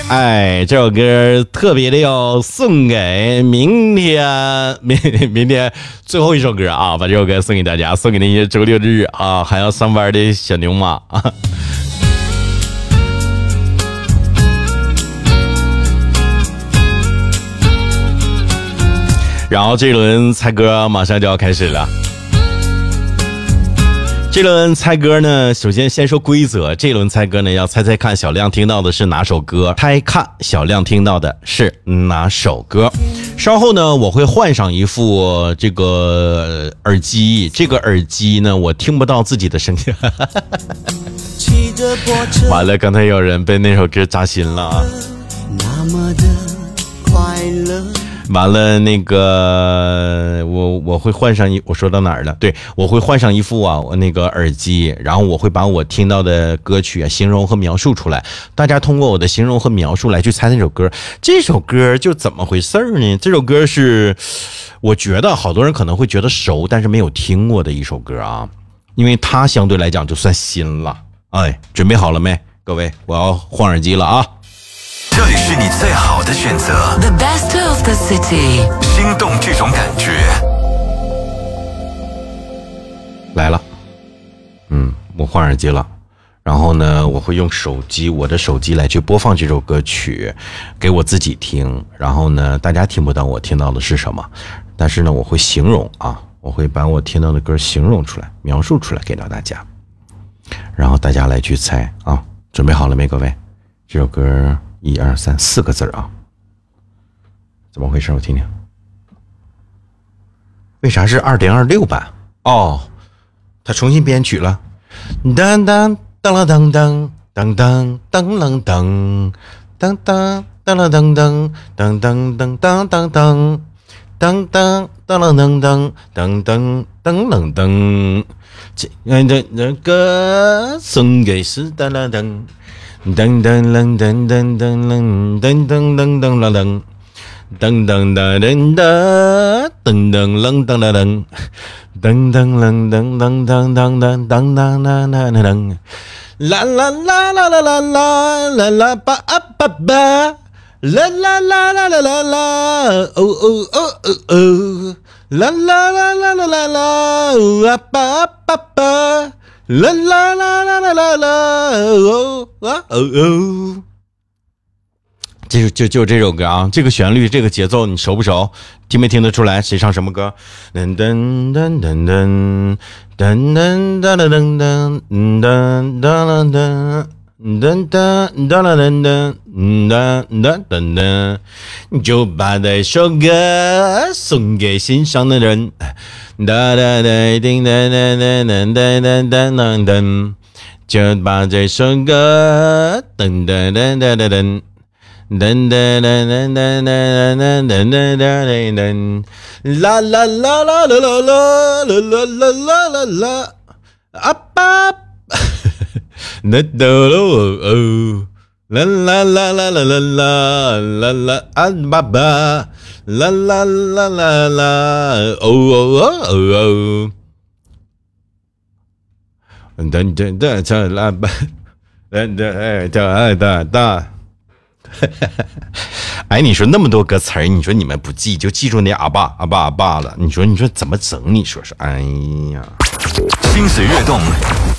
哎，这首歌特别的要送给明天最后一首歌啊，把这首歌送给大家，送给那些周六日啊还要上班的小牛马啊。然后这轮猜歌马上就要开始了。这轮猜歌呢，首先说规则。这轮猜歌呢，要猜猜看小亮听到的是哪首歌，猜看小亮听到的是哪首歌。稍后呢，我会换上一副这个耳机，这个耳机呢，我听不到自己的声音。完了，刚才有人被那首歌扎心了啊。那么的快乐。完了，那个我会换上我说到哪儿了？对，我会换上一副那个耳机，然后我会把我听到的歌曲形容和描述出来，大家通过我的形容和描述来去猜那首歌。这首歌就怎么回事呢？这首歌是我觉得好多人可能会觉得熟，但是没有听过的一首歌啊，因为它相对来讲就算新了。哎，准备好了没？各位，我要换耳机了啊！ 这里是你最好的选择 The best of the city， 心动这种感觉来了。我换耳机了，然后呢我会用我的手机来去播放这首歌曲给我自己听，然后呢大家听不到我听到的是什么，但是呢我会形容啊，我会把我听到的歌形容出来，描述出来给到大家，然后大家来去猜啊。准备好了没各位？这首歌1、2、3 4个字啊，怎么回事？我听听，为啥是2.26版？哦，他重新编曲了。当当当啷当当当当当啷当当当当啷当当当当当当当当当当当啷当当当当当啷当，亲爱的那个送给是当啷当。噔噔噔噔噔噔噔噔噔噔噔啷噔，噔噔噔噔噔噔噔啷噔啷噔，噔噔啷噔噔噔噔噔噔噔噔噔噔，啦啦啦啦啦啦啦啦啦吧啊吧吧，啦啦啦啦啦啦啦，哦哦哦哦哦，啦啦啦啦啦啦啦啊吧吧吧。啦啦啦啦啦啦啦哦啊哦哦，就这首歌啊，这个旋律这个节奏你熟不熟？听没听得出来谁唱什么歌？噔噔噔噔噔噔噔噔噔噔噔噔噔噔。噔噔噔噔噔噔噔噔噔，就把这首歌送给心上的人。哒哒哒叮哒哒哒哒哒哒哒噔，就把这首歌噔噔噔噔噔噔。噔噔噔噔噔噔噔噔噔噔，啦啦啦啦啦啦啦啦啦啦啦啦，啊吧。那哆喽哦，啦啦啦啦啦啦啦啦啦啊吧吧，啦啦啦啦啦哦哦哦哦哦，噔噔噔噔啦吧，噔噔噔噔噔。哎，你说那么多歌词儿，你说你们不记，就记住那啊吧啊吧啊吧了，你说怎么整？你说说，哎呀， 心随悦动，